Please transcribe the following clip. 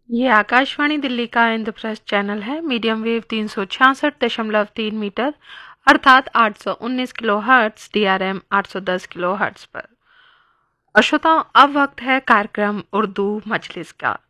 ये आकाशवाणी दिल्ली का इंद्रप्रस्थ चैनल है। मीडियम वेव 366.3 मीटर अर्थात 819 किलोहर्ट्ज, DRM 810 किलोहर्ट्ज पर। और श्रोताओं, अब वक्त है कार्यक्रम उर्दू मजलिस का।